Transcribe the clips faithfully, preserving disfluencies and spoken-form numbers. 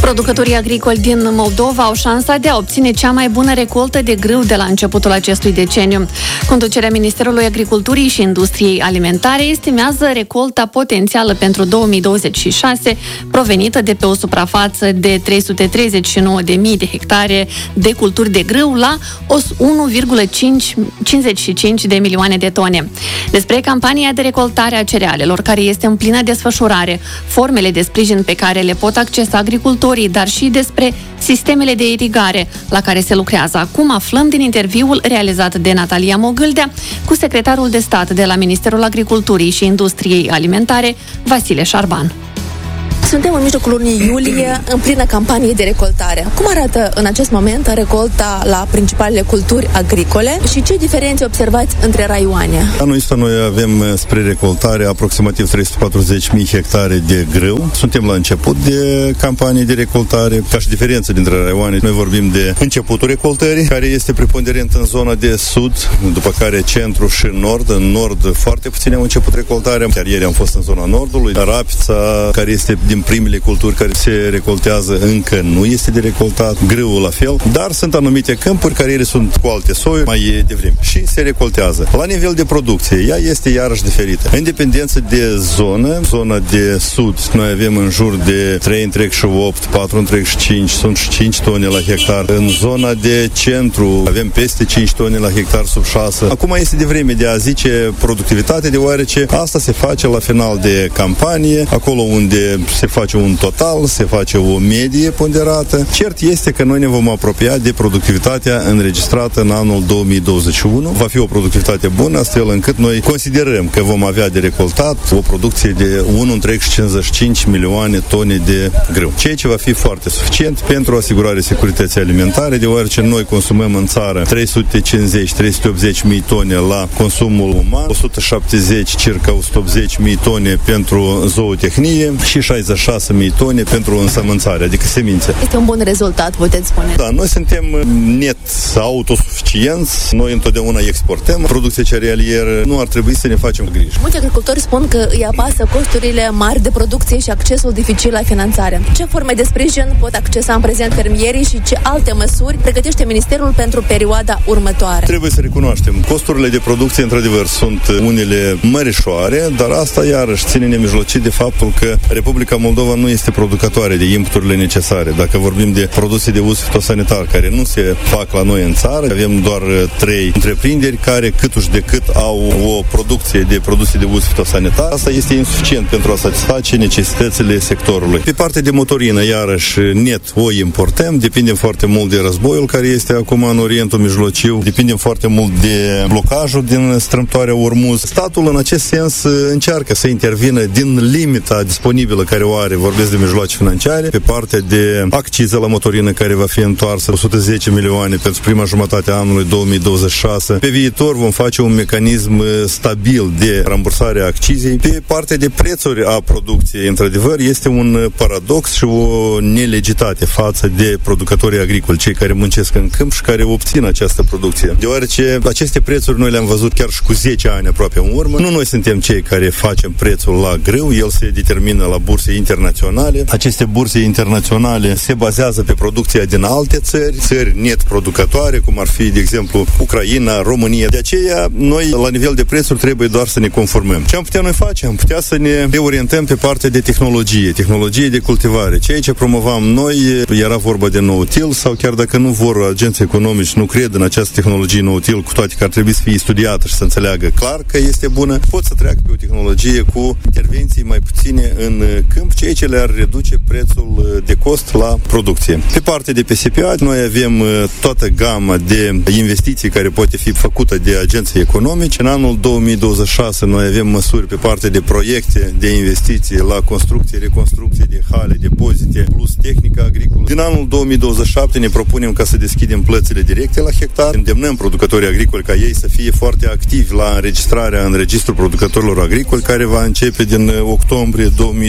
Producătorii agricoli din Moldova au șansa de a obține cea mai bună recoltă de grâu de la începutul acestui deceniu. Conducerea Ministerului Agriculturii și Industriei Alimentare estimează recolta potențială pentru două mii douăzeci și șase, provenită de pe o suprafață de trei sute treizeci și nouă de mii de hectare de culturi de grâu la unu virgulă cincizeci și cinci de milioane de tone. Despre campania de recoltare a cerealelor, care este în plină desfășurare, formele de sprijin pe care le pot accesa agricultorii, dar și despre sistemele de irigare la care se lucrează acum, aflăm din interviul realizat de Natalia Mogâldea cu secretarul de stat de la Ministerul Agriculturii și Industriei Alimentare, Vasile Șarban. Suntem în mijlocul lunii iulie, în plină campanie de recoltare. Cum arată în acest moment recolta la principalele culturi agricole și ce diferențe observați între raioane? Anul ăsta noi avem spre recoltare aproximativ trei sute patruzeci de mii hectare de grâu. Suntem la început de campanie de recoltare. Ca și diferență dintre raioane, noi vorbim de începutul recoltării, care este preponderent în zona de sud, după care centru și nord. În nord foarte puțin au început recoltarea. Chiar ieri am fost în zona nordului. Rapița, care este din primele culturi care se recoltează, încă nu este de recoltat, grâul la fel, dar sunt anumite câmpuri care ele sunt cu alte soiuri mai devreme și se recoltează. La nivel de producție, ea este iarăși diferită. În dependență de zonă, zona de sud, noi avem în jur de trei virgulă opt, patru virgulă cinci, sunt și cinci tone la hectar. În zona de centru avem peste cinci tone la hectar, sub șase. Acum este de vreme de a zice productivitate, deoarece asta se face la final de campanie, acolo unde se face un total, se face o medie ponderată. Cert este că noi ne vom apropia de productivitatea înregistrată în anul două mii douăzeci și unu. Va fi o productivitate bună, astfel încât noi considerăm că vom avea de recoltat o producție de unu virgulă cincizeci și cinci milioane tone de grâu. Ceea ce va fi foarte suficient pentru asigurarea securității alimentare, deoarece noi consumăm în țară trei sute cincizeci - trei sute optzeci mii tone la consumul uman, o sută șaptezeci, circa o sută optzeci mii tone pentru zootehnie și șaizeci și șase mii tone pentru însămânțare, adică semințe. Este un bun rezultat, puteți spune. Da, noi suntem net autosuficienți, noi întotdeauna exportăm producția cerealieră, nu ar trebui să ne facem griji. Mulți agricultori spun că îi apasă costurile mari de producție și accesul dificil la finanțare. Ce forme de sprijin pot accesa în prezent fermierii și ce alte măsuri pregătește Ministerul pentru perioada următoare? Trebuie să recunoaștem, costurile de producție într-adevăr sunt unele mărișoare, dar asta iarăși ține nemijlocit de faptul că Republica Moldova nu este producătoare de inputurile necesare. Dacă vorbim de produse de uz fitosanitar care nu se fac la noi în țară, avem doar trei întreprinderi care câtuși de cât au o producție de produse de uz fitosanitar. Asta este insuficient pentru a satisface necesitățile sectorului. Pe partea de motorină, iarăși, net o importăm, depindem foarte mult de războiul care este acum în Orientul Mijlociu, depindem foarte mult de blocajul din strâmtoarea Ormuz. Statul în acest sens încearcă să intervină din limita disponibilă care o are, vorbesc de mijloace financiare, pe partea de acciză la motorină care va fi întoarsă o sută zece milioane pentru prima jumătate a anului două mii douăzeci și șase. Pe viitor vom face un mecanism stabil de rambursare a accizei. Pe partea de prețuri a producției, într-adevăr, este un paradox și o nelegitate față de producătorii agricoli, cei care muncesc în câmp și care obțin această producție. Deoarece aceste prețuri noi le-am văzut chiar și cu zece ani aproape în urmă. Nu noi suntem cei care facem prețul la grâu, el se determină la burse internaționale. Aceste burse internaționale se bazează pe producția din alte țări, țări net producătoare, cum ar fi, de exemplu, Ucraina, România. De aceea, noi, la nivel de prețuri, trebuie doar să ne conformăm. Ce am putea noi face? Am putea să ne reorientăm pe partea de tehnologie, tehnologie de cultivare. Ceea ce promovam noi, era vorba de no-till, sau chiar dacă nu vor agenții economici, nu cred în această tehnologie no-till, cu toate că ar trebui să fie studiată și să înțeleagă clar că este bună, pot să treacă pe o tehnologie cu intervenții mai puține în câmp, ceea ce le-ar reduce prețul de cost la producție. Pe partea de P S P A, noi avem toată gama de investiții care poate fi făcută de agenții economici. În anul două mii douăzeci și șase noi avem măsuri pe partea de proiecte de investiții la construcție, reconstrucție de hale, depozite, plus tehnică agricolă. Din anul două mii douăzeci și șapte ne propunem ca să deschidem plățile directe la hectar. Îndemnăm producătorii agricoli ca ei să fie foarte activi la înregistrarea în registrul producătorilor agricoli, care va începe din octombrie două mii douăzeci și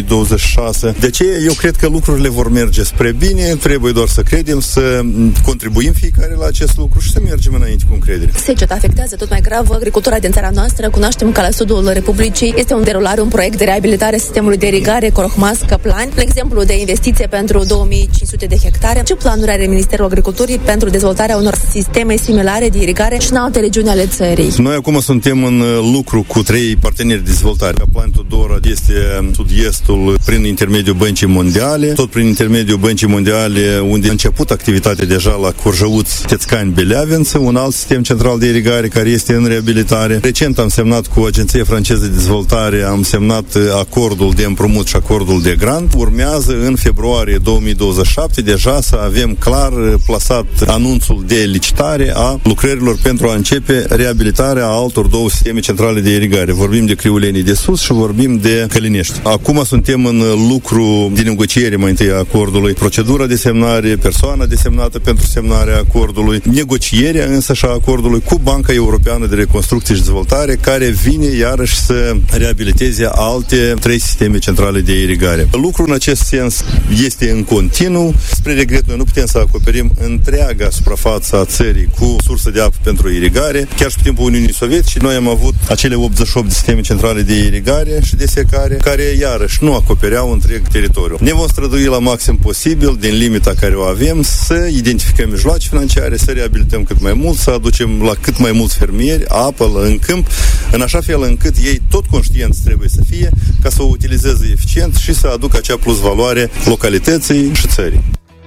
și șase. De aceea eu cred că lucrurile vor merge spre bine, trebuie doar să credem, să contribuim fiecare la acest lucru și să mergem înainte cu încredere. Seceta afectează tot mai grav agricultura din țara noastră. Cunoaștem că la sudul Republicii este un derulare un proiect de reabilitare a sistemului de irigare Corohmas-Căplani, un exemplu de investiție pentru două mii cinci sute de hectare. Ce planuri are Ministerul Agriculturii pentru dezvoltarea unor sisteme similare de irigare și în alte regiuni ale țării? Noi acum suntem în lucru cu trei parteneri de dezvoltare. Căplani Tudora este sud-estul prin intermediul Băncii Mondiale, tot prin intermediul Băncii Mondiale, unde a început activitatea deja la Curjăuț, Tețcani, Beleavență, un alt sistem central de irigare care este în reabilitare. Recent am semnat cu Agenția Franceză de Dezvoltare, am semnat acordul de împrumut și acordul de grant. Urmează în februarie două mii douăzeci și șapte deja să avem clar plasat anunțul de licitare a lucrărilor pentru a începe reabilitarea altor două sisteme centrale de irigare. Vorbim de Criulenii de Sus și vorbim de Călinești. Acum suntem în lucru de negociere mai întâi a acordului, procedura de semnare, persoana desemnată pentru semnarea acordului, negocierea însă și a acordului cu Banca Europeană de Reconstrucție și Dezvoltare, care vine iarăși să reabiliteze alte trei sisteme centrale de irigare. Lucrul în acest sens este în continuu. Spre regret, noi nu putem să acoperim întreaga suprafață a țării cu sursă de apă pentru irigare. Chiar și pe timpul Uniunii Sovietice, noi am avut acele optzeci și opt de sisteme centrale de irigare și de secare, care iarăși nu acopereau întreg teritoriul. Ne vom strădui la maxim posibil, din limita care o avem, să identificăm mijloace financiare, să reabilităm cât mai mult, să aducem la cât mai mulți fermieri apă în câmp, în așa fel încât ei tot conștienți trebuie să fie, ca să o utilizeze eficient și să aducă acea plus valoare localității și țării.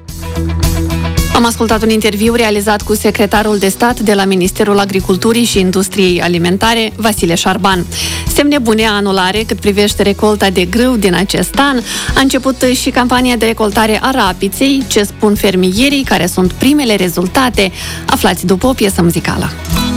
Am ascultat un interviu realizat cu secretarul de stat de la Ministerul Agriculturii și Industriei Alimentare, Vasile Șarban. Semne bune anulare cât privește recolta de grâu din acest an. A început și campania de recoltare a rapiței. Ce spun fermierii, care sunt primele rezultate? Aflați după o piesă muzicală.